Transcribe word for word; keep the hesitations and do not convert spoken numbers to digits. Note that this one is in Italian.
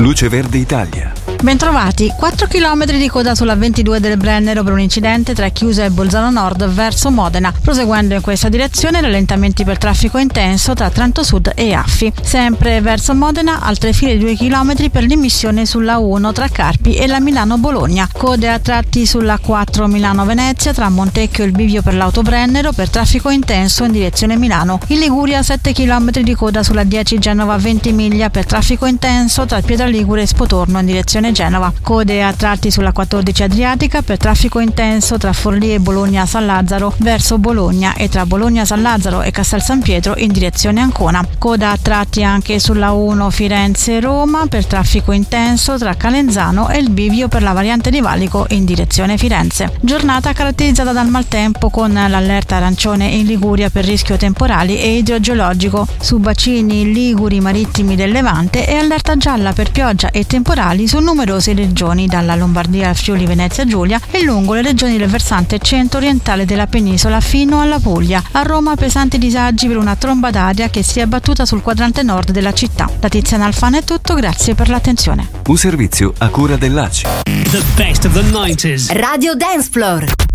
Luce Verde Italia. Bentrovati, quattro chilometri di coda sulla ventidue del Brennero per un incidente tra Chiusa e Bolzano Nord verso Modena. Proseguendo in questa direzione, rallentamenti per traffico intenso tra Trento Sud e Affi. Sempre verso Modena, altre file di due chilometri per l'immissione sulla uno tra Carpi e la Milano-Bologna. Code a tratti sulla quattro Milano-Venezia tra Montecchio e il bivio per l'autobrennero per traffico intenso in direzione Milano. In Liguria sette chilometri di coda sulla dieci Genova-Ventimiglia per traffico intenso tra Pietraligure e Spotorno in direzione Genova. Code a tratti sulla quattordici Adriatica per traffico intenso tra Forlì e Bologna-San Lazzaro verso Bologna e tra Bologna-San Lazzaro e Castel San Pietro in direzione Ancona. Coda a tratti anche sulla uno Firenze-Roma per traffico intenso tra Calenzano e il bivio per la variante di Valico in direzione Firenze. Giornata caratterizzata dal maltempo con l'allerta arancione in Liguria per rischio temporali e idrogeologico su bacini liguri marittimi del Levante e allerta gialla per pioggia e temporali su numerose regioni dalla Lombardia al Friuli Venezia Giulia e lungo le regioni del versante centro-orientale della penisola fino alla Puglia. A Roma pesanti disagi per una tromba d'aria che si è abbattuta sul quadrante nord della città. Da Tiziana Alfano è tutto, grazie per l'attenzione. Un servizio a cura dell'A C I. The best of the nineties. Radio Dance Floor.